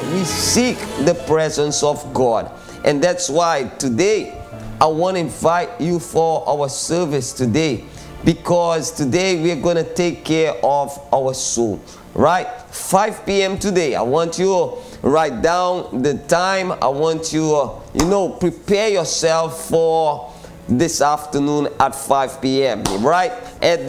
we seek the presence of God. And that's why today I want to invite you for our service today, because today we're going to take care of our soul, right? 5 p.m. today. I want you to write down the time. I want you prepare yourself for this afternoon at 5 p.m. right at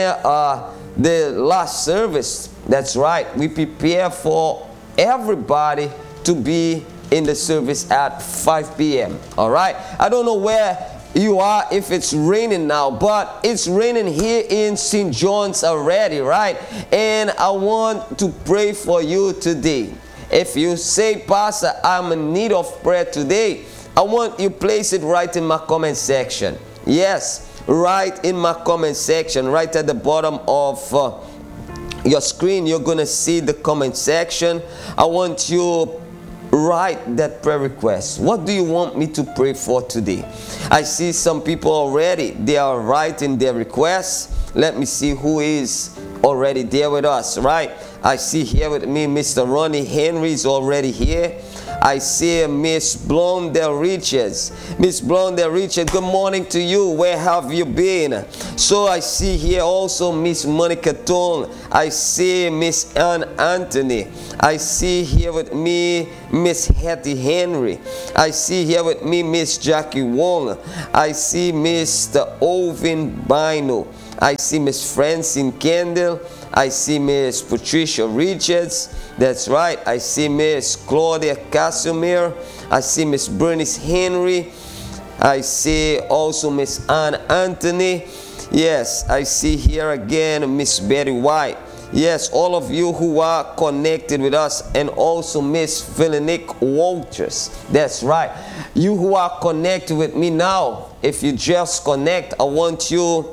the last service. That's right, we prepare for everybody to be in the service at 5 p.m. all right, I don't know where you are, if it's raining now, but it's raining here in St. John's already, right? And I want to pray for you today. If you say, Pastor, I'm in need of prayer today, I want you to place it right in my comment section. Yes, right in my comment section, right at the bottom of your screen, you're going to see the comment section. I want you write that prayer request. What do you want me to pray for today? I see some people already, they are writing their requests. Let me see who is already there with us, right? I see here with me Mr. Ronnie Henry is already here. I see Miss Blondell Richards. Miss Blondell Richards, good morning to you. Where have you been? So I see here also Miss Monica Tong. I see Miss Ann Anthony. I see here with me Miss Hattie Henry. I see here with me Miss Jackie Wong. I see Mr. Ovin Bino. I see Miss Francine Kendall. I see Miss Patricia Richards. That's right. I see Miss Claudia Casimir. I see Miss Bernice Henry. I see also Miss Ann Anthony. Yes, I see here again Miss Betty White. Yes, all of you who are connected with us, and also Miss Philinique Walters. That's right. You who are connected with me now, if you just connect, I want you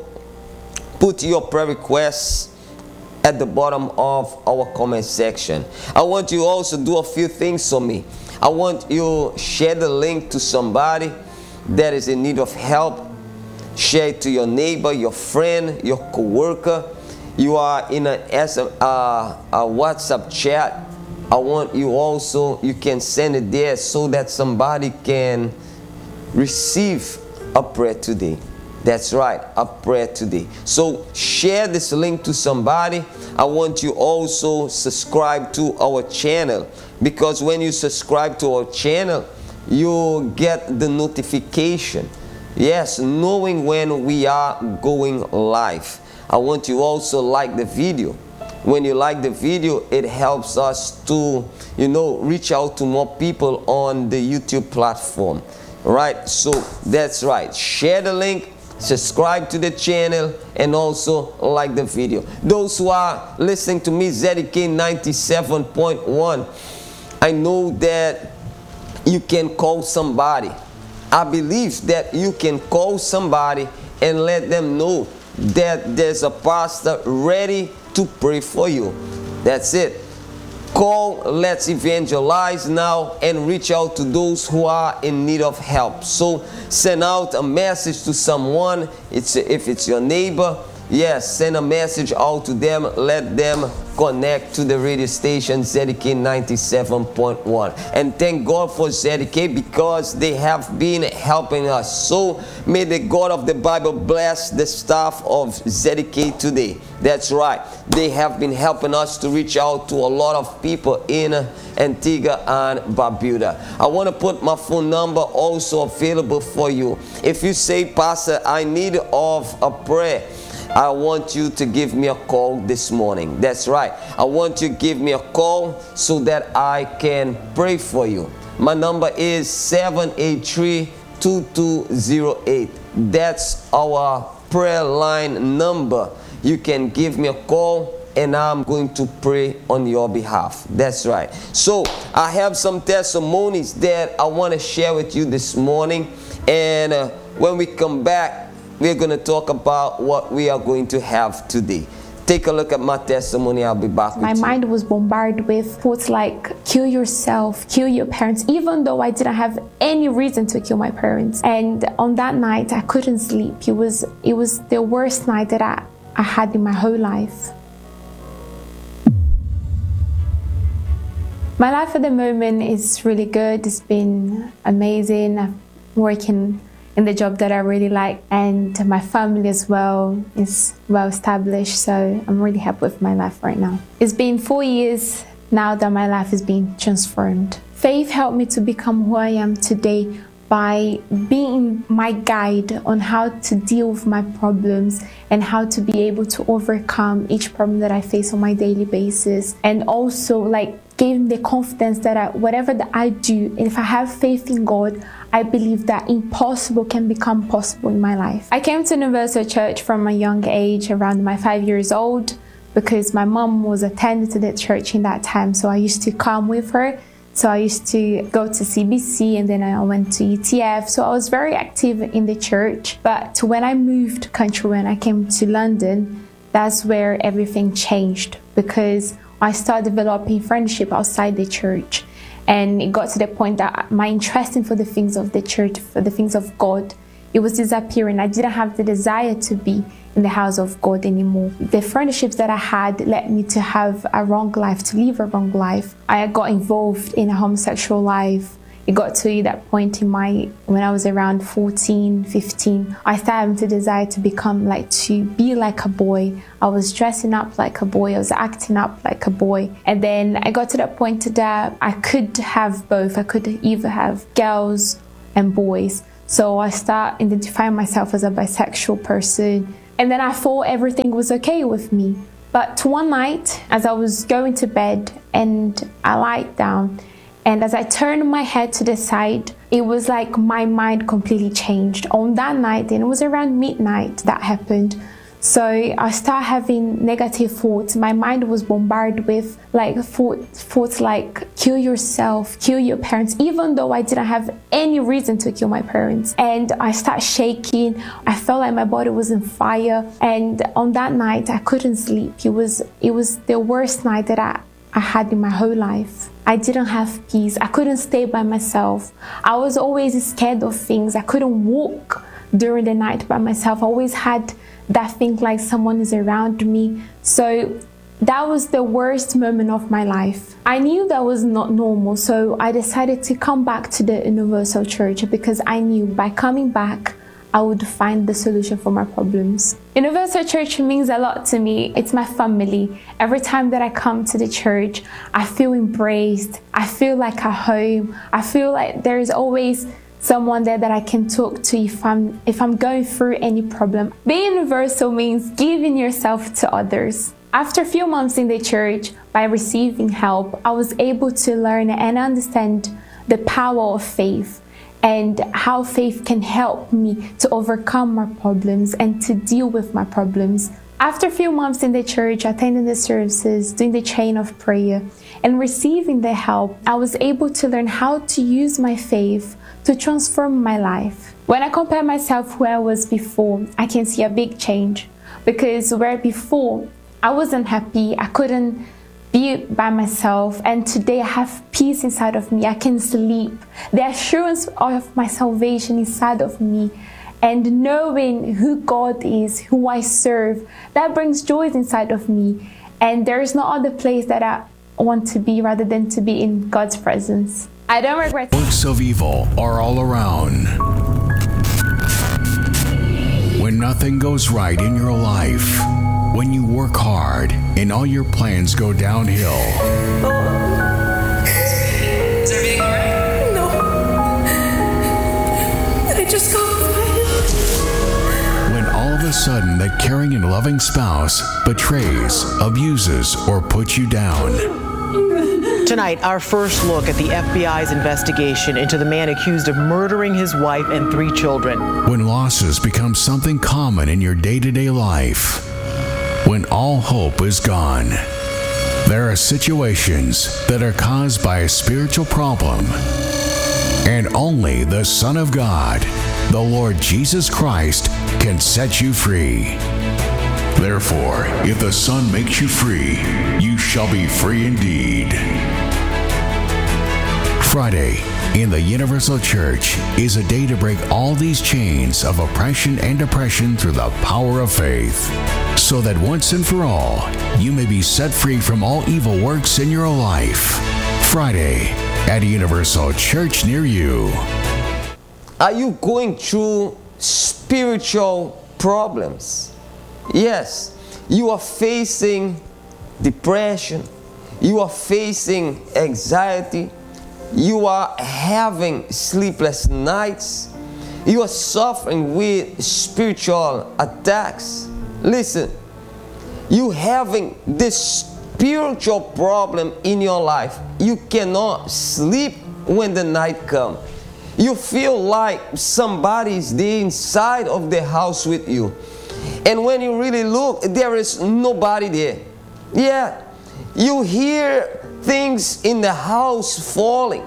put your prayer requests at the bottom of our comment section. I want you also do a few things for me. I want you share the link to somebody that is in need of help. Share it to your neighbor, your friend, your co-worker. You are in a WhatsApp chat. I want you also, you can send it there so that somebody can receive a prayer today. That's right, a prayer today. So share this link to somebody. I want you also subscribe to our channel, because when you subscribe to our channel, you get the notification. Yes, knowing when we are going live. I want you also like the video. When you like the video, it helps us to, reach out to more people on the YouTube platform. Right? So that's right. Share the link. Subscribe to the channel and also like the video. Those who are listening to me, ZK 97.1, I know that you can call somebody. I believe that you can call somebody and let them know that there's a pastor ready to pray for you. That's it. Call, let's evangelize now and reach out to those who are in need of help. So send out a message to someone. If it's your neighbor, yes, send a message out to them. Let them connect to the radio station ZK 97.1. And thank God for ZK, because they have been helping us. So may the God of the Bible bless the staff of ZK today. That's right. They have been helping us to reach out to a lot of people in Antigua and Barbuda. I want to put my phone number also available for you. If you say, Pastor, I need of a prayer, I want you to give me a call this morning. That's right. I want you to give me a call so that I can pray for you. My number is 783-2208. That's our prayer line number. You can give me a call and I'm going to pray on your behalf. That's right. So I have some testimonies that I want to share with you this morning. And when we come back, we're going to talk about what we are going to have today. Take a look at my testimony. I'll be back with you. My mind was bombarded with thoughts like, kill yourself, kill your parents, even though I didn't have any reason to kill my parents. And on that night, I couldn't sleep. It was the worst night that I had in my whole life. My life at the moment is really good. It's been amazing. I'm working in the job that I really like, and my family as well is well established, so I'm really happy with my life right now. It's been 4 years now that my life is being transformed. Faith helped me to become who I am today by being my guide on how to deal with my problems and how to be able to overcome each problem that I face on my daily basis, and also gave me the confidence that whatever that I do, if I have faith in God, I believe that impossible can become possible in my life. I came to Universal Church from a young age, around my 5 years old, because my mom was attending to the church in that time, so I used to come with her. So I used to go to CBC, and then I went to ETF. So I was very active in the church. But when I moved country, when I came to London, that's where everything changed, because I started developing friendship outside the church. And it got to the point that my interest for the things of the church, for the things of God, it was disappearing. I didn't have the desire to be in the house of God anymore. The friendships that I had led me to have a wrong life, to live a wrong life. I got involved in a homosexual life. It got to that point when I was around 14, 15, I started having the desire to to be like a boy. I was dressing up like a boy. I was acting up like a boy. And then I got to that point that I could have both. I could either have girls and boys. So I started identifying myself as a bisexual person. And then I thought everything was okay with me. But one night, as I was going to bed and I lied down, and as I turned my head to the side, it was like my mind completely changed. On that night, and it was around midnight that happened. So I started having negative thoughts. My mind was bombarded with thoughts like kill yourself, kill your parents, even though I didn't have any reason to kill my parents. And I started shaking. I felt like my body was on fire. And on that night, I couldn't sleep. It was the worst night that I had in my whole life. I didn't have peace. I couldn't stay by myself. I was always scared of things. I couldn't walk during the night by myself. I always had that thing like someone is around me. So that was the worst moment of my life. I knew that was not normal, so I decided to come back to the Universal Church, because I knew by coming back, I would find the solution for my problems. Universal Church means a lot to me. It's my family. Every time that I come to the church, I feel embraced. I feel like a home. I feel like there is always someone there that I can talk to if I'm going through any problem. Being universal means giving yourself to others. After a few months in the church, by receiving help, I was able to learn and understand the power of faith and how faith can help me to overcome my problems and to deal with my problems. After a few months in the church, attending the services, doing the chain of prayer, and receiving the help, I was able to learn how to use my faith to transform my life. When I compare myself where I was before, I can see a big change, because where before I wasn't happy, I couldn't be by myself, and today I have peace inside of me. I can sleep. The assurance of my salvation inside of me, and knowing who God is, who I serve, that brings joy inside of me. And there is no other place that I want to be rather than to be in God's presence. I don't regret. Works of evil are all around. When nothing goes right in your life, when you work hard and all your plans go downhill. Is everything all right? No. I just got fired. When all of a sudden that caring and loving spouse betrays, abuses, or puts you down. Tonight, our first look at the FBI's investigation into the man accused of murdering his wife and 3 children. When losses become something common in your day-to-day life. When all hope is gone. There are situations that are caused by a spiritual problem. And only the Son of God, the Lord Jesus Christ, can set you free. Therefore, if the Son makes you free, you shall be free indeed. Friday in the Universal Church is a day to break all these chains of oppression and depression through the power of faith, so that once and for all, you may be set free from all evil works in your life. Friday at a Universal Church near you. Are you going through spiritual problems? Yes, you are facing depression, you are facing anxiety, you are having sleepless nights, you are suffering with spiritual attacks. Listen, you having this spiritual problem in your life. You cannot sleep when the night comes. You feel like somebody is there inside of the house with you. And when you really look, there is nobody there. Yeah, you hear things in the house falling.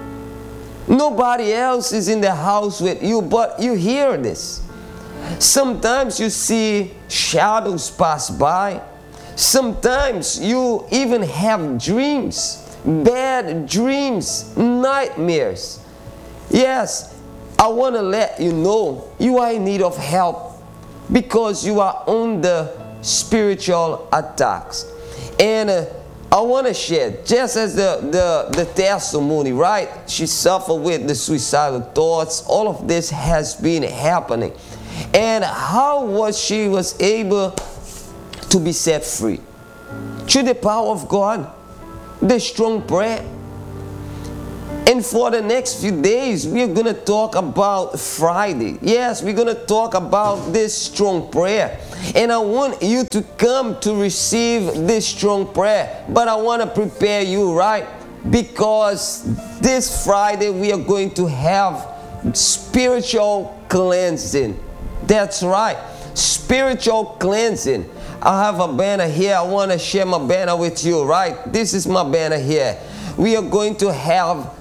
Nobody else is in the house with you, but you hear this. Sometimes you see shadows pass by. Sometimes you even have dreams, bad dreams, nightmares. Yes, I want to let you know you are in need of help because you are under spiritual attacks. And I want to share, just as the testimony, right? She suffered with the suicidal thoughts. All of this has been happening. And how she was able to be set free? Through the power of God, the strong prayer. And for the next few days, we're going to talk about Friday. Yes, we're going to talk about this strong prayer. And I want you to come to receive this strong prayer. But I want to prepare you, right? Because this Friday, we are going to have spiritual cleansing. That's right, spiritual cleansing. I have a banner here. I want to share my banner with you, right? This is my banner here. We are going to have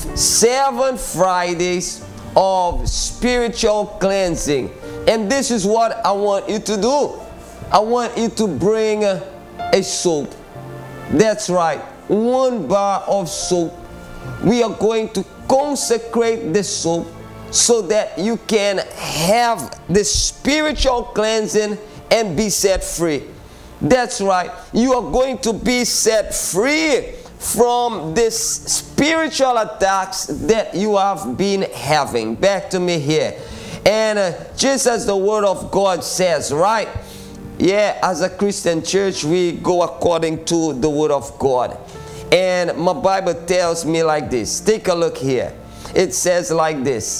7 Fridays of spiritual cleansing. And this is what I want you to do. I want you to bring a soap. That's right, 1 bar of soap. We are going to consecrate the soap so that you can have the spiritual cleansing and be set free. That's right, you are going to be set free from this spiritual attacks that you have been having. Back to me here. And just as the Word of God says, right? Yeah, as a Christian church, we go according to the Word of God. And my Bible tells me like this. Take a look here. It says like this.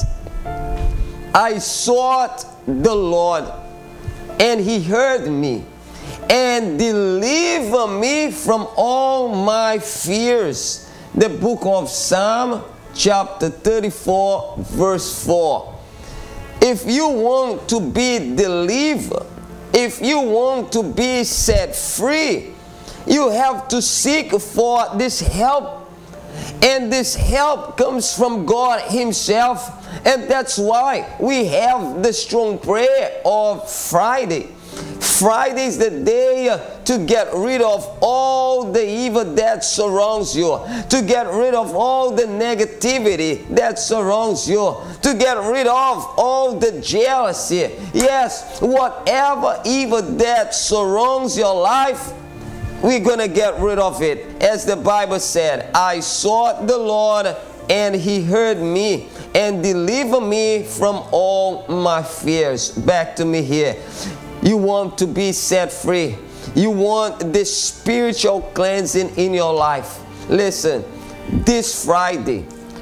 I sought the Lord, and He heard me, and deliver me from all my fears. The book of Psalm chapter 34 verse 4. If you want to be delivered, if you want to be set free, you have to seek for this help. And this help comes from God Himself. And that's why we have the strong prayer of Friday. Friday is the day to get rid of all the evil that surrounds you, to get rid of all the negativity that surrounds you, to get rid of all the jealousy. Yes, whatever evil that surrounds your life, we're going to get rid of it. As the Bible said, I sought the Lord, and He heard me and delivered me from all my fears. Back to me here. You want to be set free. You want this spiritual cleansing in your life. Listen, this Friday,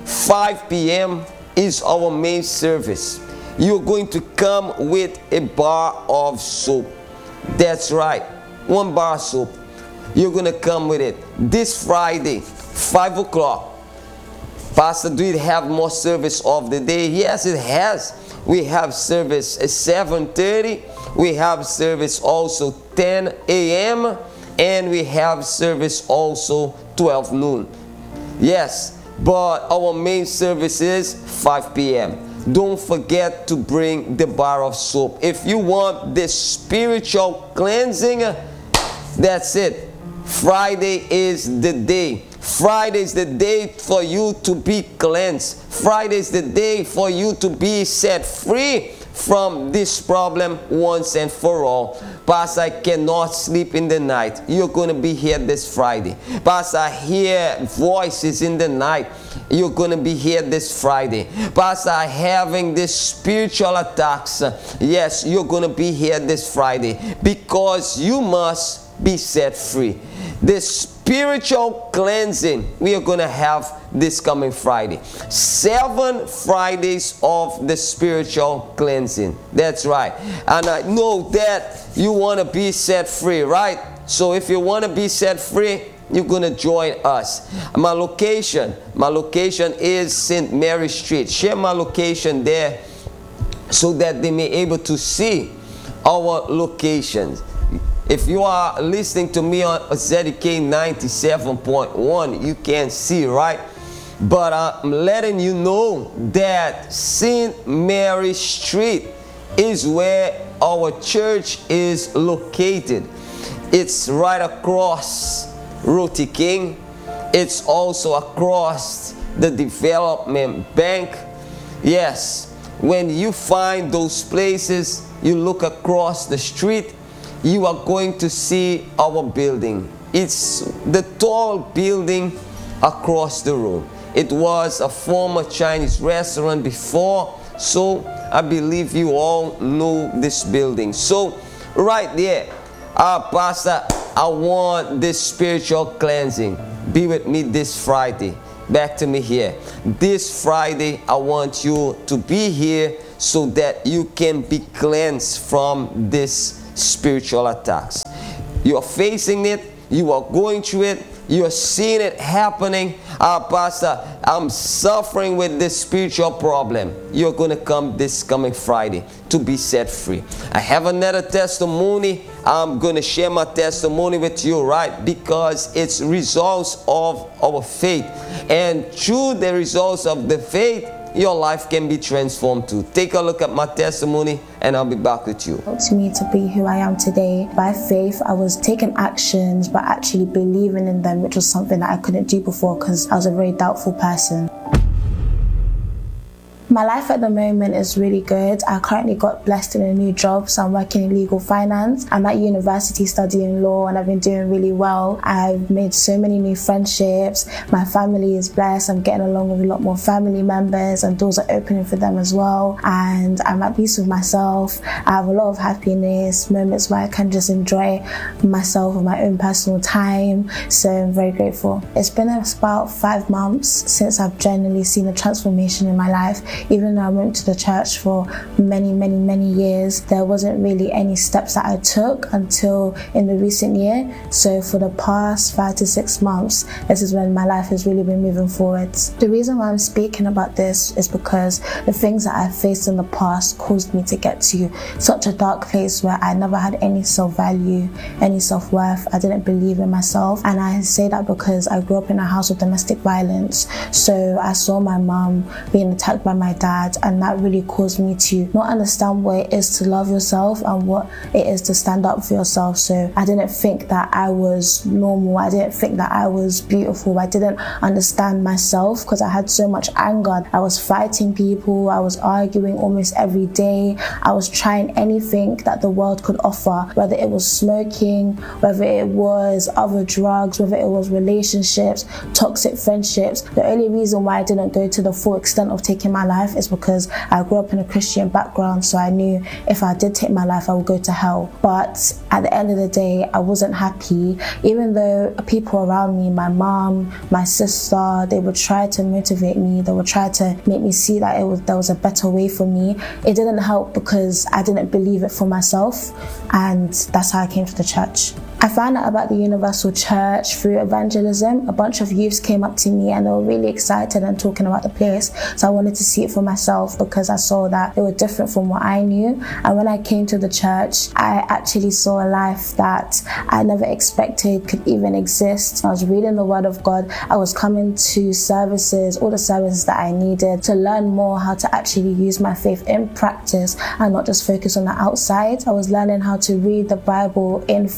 5 p.m. is our main service. You're going to come with a bar of soap. That's right, 1 bar of soap. You're going to come with it. This Friday, 5 o'clock. Pastor, do it have more service of the day? Yes, it has. We have service at 7:30. We have service also 10 a.m. And we have service also 12 noon. Yes, but our main service is 5 p.m. Don't forget to bring the bar of soap. If you want this spiritual cleansing, that's it. Friday is the day. Friday is the day for you to be cleansed. Friday is the day for you to be set free from this problem once and for all. Pastor, I cannot sleep in the night. You're going to be here this Friday. Pastor, I hear voices in the night. You're going to be here this Friday. Pastor, I'm having this spiritual attacks. Yes, you're going to be here this Friday, because you must be set free. This spiritual cleansing we are going to have this coming Friday. 7 Fridays of the spiritual cleansing. That's right. And I know that you want to be set free, right? So if you want to be set free, you're going to join us. My location is St. Mary Street. Share my location there so that they may be able to see our locations. If you are listening to me on ZK 97.1, you can see, right? But I'm letting you know that St. Mary Street is where our church is located. It's right across Ruti King. It's also across the Development Bank. Yes, when you find those places, you look across the street, you are going to see our building. It's the tall building across the room. It was a former Chinese restaurant before, so I believe you all know this building. So right there, Pastor, I want this spiritual cleansing. Be with me this Friday. Back to me here. This Friday, I want you to be here so that you can be cleansed from this spiritual attacks. You are facing it, you are going through it, you are seeing it happening. Pastor, I'm suffering with this spiritual problem. You're going to come this coming Friday to be set free. I have another testimony. I'm going to share my testimony with you, right? Because it's results of our faith. And through the results of the faith, your life can be transformed too. Take a look at my testimony and I'll be back with you. To me to be who I am today. By faith, I was taking actions, but actually believing in them, which was something that I couldn't do before because I was a very doubtful person. My life at the moment is really good. I currently got blessed in a new job, so I'm working in legal finance. I'm at university studying law and I've been doing really well. I've made so many new friendships. My family is blessed. I'm getting along with a lot more family members and doors are opening for them as well. And I'm at peace with myself. I have a lot of happiness, moments where I can just enjoy myself and my own personal time. So I'm very grateful. It's been about 5 months since I've genuinely seen a transformation in my life. Even though I went to the church for many years, there wasn't really any steps that I took until in the recent year. So for the past 5 to 6 months, this is when my life has really been moving forward. The reason why I'm speaking about this is because the things that I faced in the past caused me to get to such a dark place where I never had any self-value, any self-worth. I didn't believe in myself. And I say that because I grew up in a house of domestic violence. So I saw my mom being attacked by my dad, and that really caused me to not understand what it is to love yourself and what it is to stand up for yourself. So I didn't think that I was normal. I didn't think that I was beautiful. I didn't understand myself because I had so much anger. I was fighting people. I was arguing almost every day. I was trying anything that the world could offer, whether it was smoking, whether it was other drugs, whether it was relationships, toxic friendships. The only reason why I didn't go to the full extent of taking my life is because I grew up in a Christian background, so I knew if I did take my life, I would go to hell. But at the end of the day, I wasn't happy. Even though people around me, my mom, my sister, they would try to motivate me, they would try to make me see that there was a better way for me. It didn't help because I didn't believe it for myself, and that's how I came to the church. I found out about the Universal Church through evangelism. A bunch of youths came up to me and they were really excited and talking about the place. So I wanted to see it for myself because I saw that they were different from what I knew. And when I came to the church, I actually saw a life that I never expected could even exist. I was reading the Word of God. I was coming to services, all the services that I needed to learn more how to actually use my faith in practice and not just focus on the outside. I was learning how to read the Bible in faith and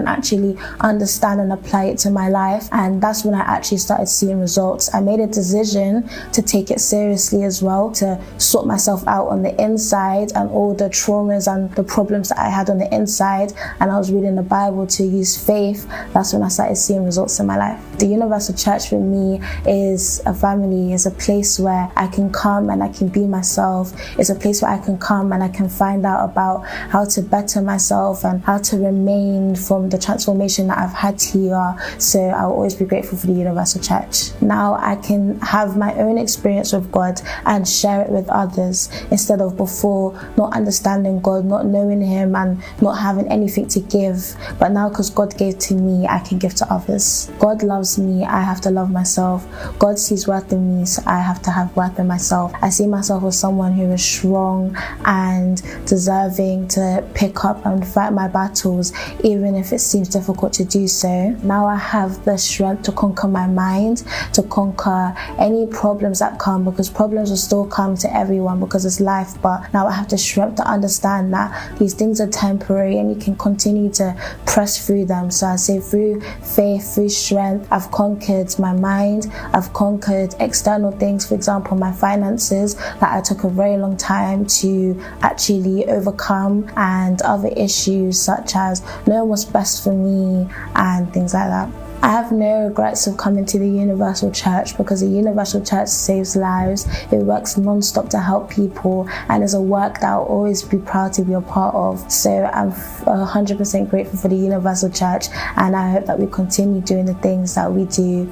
and actually understand and apply it to my life. And that's when I actually started seeing results. I made a decision to take it seriously as well, to sort myself out on the inside and all the traumas and the problems that I had on the inside. And I was reading the Bible to use faith. That's when I started seeing results in my life. The Universal Church for me is a family, is a place where I can come and I can be myself. It's a place where I can come and I can find out about how to better myself and how to remain from the transformation that I've had here. So I'll always be grateful for the Universal Church. Now I can have my own experience with God and share it with others, instead of before not understanding God, not knowing Him and not having anything to give. But now, because God gave to me, I can give to others. God loves me, I have to love myself. God sees worth in me, so I have to have worth in myself. I see myself as someone who is strong and deserving to pick up and fight my battles, even if it seems difficult to do so. Now I have the strength to conquer my mind, to conquer any problems that come, because problems will still come to everyone because it's life. But now I have the strength to understand that these things are temporary and you can continue to press through them. So I say through faith, through strength, I've conquered my mind, I've conquered external things, for example my finances, that I took a very long time to actually overcome, and other issues such as knowing what's best for me and things like that. I have no regrets of coming to the Universal Church, because the Universal Church saves lives. It works non-stop to help people, and is a work that I'll always be proud to be a part of. So I'm 100% grateful for the Universal Church, and I hope that we continue doing the things that we do.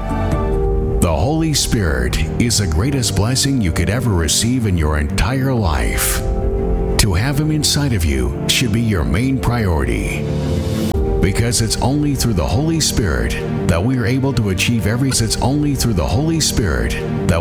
The Holy Spirit is the greatest blessing you could ever receive in your entire life. To have Him inside of you should be your main priority. Because it's only through the Holy Spirit that we are able to achieve everything. It's only through the Holy Spirit that